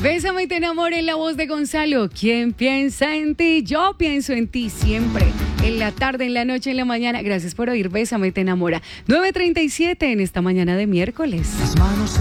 Bésame y te enamora en la voz de Gonzalo. ¿Quién piensa en ti? Yo pienso en ti siempre. En la tarde, en la noche, en la mañana. Gracias por oír Bésame y te enamora. 9:37 en esta mañana de miércoles. Las manos